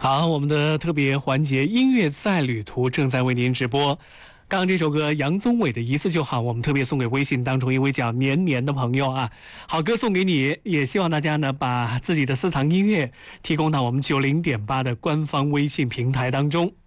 好，我们的特别环节音乐在旅途正在为您直播。刚刚这首歌杨宗纬的一次就好，我们特别送给微信当中一位叫年年的朋友啊，好歌送给你，也希望大家呢把自己的私藏音乐提供到我们90.8的官方微信平台当中。